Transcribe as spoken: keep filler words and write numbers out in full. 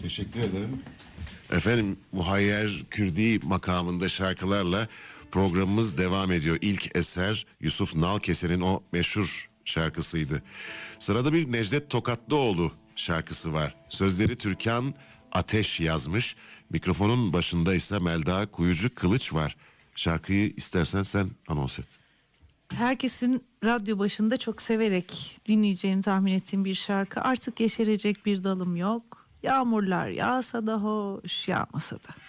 Teşekkür ederim. Efendim, Muhayyer Kürdi makamında şarkılarla programımız devam ediyor. İlk eser Yusuf Nalkesen'in o meşhur şarkısıydı. Sırada bir Necdet Tokatlıoğlu şarkısı var. Sözleri Türkan Ateş yazmış. Mikrofonun başında ise Melda Kuyucu Kılıç var. Şarkıyı istersen sen anons et. Herkesin radyo başında çok severek dinleyeceğini tahmin ettiğim bir şarkı. Artık yeşerecek bir dalım yok. Yağmurlar yağsa da hoş, yağmasa da.